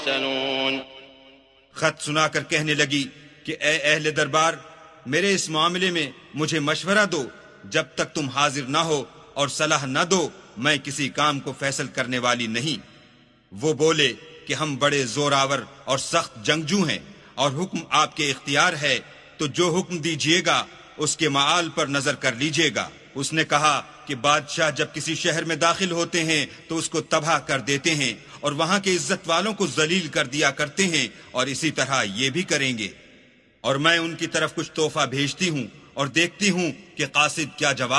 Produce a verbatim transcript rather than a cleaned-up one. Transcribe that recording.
खत सुनाकर कहने लगी कि ए अहले दरबार, मेरे इस मामले में मुझे मशवरा दो। जब तक तुम हाजिर ना हो और सलाह न दो, मैं किसी काम को फैसल करने वाली नहीं। वो बोले कि हम बड़े जोरावर और सख्त जंगजू हैं और हुक्म आपके इख्तियार है, तो जो हुक्म दीजिएगा उसके माल पर नजर कर लीजिएगा। उसने कहा कि बादशाह जब किसी शहर में दाखिल होते हैं तो उसको तबाह कर देते हैं और वहां के इज्जत वालों को जलील कर दिया करते हैं, और इसी तरह ये भी करेंगे। और मैं उनकी तरफ कुछ तोहफा भेजती हूँ और देखती हूँ कि कासिद क्या जवाब